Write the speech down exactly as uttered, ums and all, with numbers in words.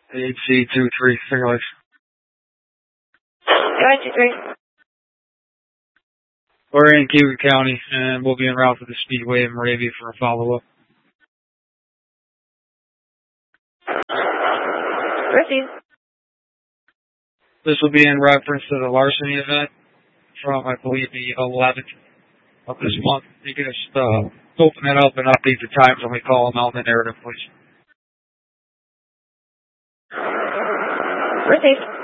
H C two three, Singlers. Go ahead, two three. We're in Cuba County, and we'll be en route to the Speedway in Moravia for a follow-up. Proceed. This will be in reference to the larceny event from, I believe, the eleventh of this month. You can just uh, open it up and update the times when we call them out in the narrative, please. Proceed.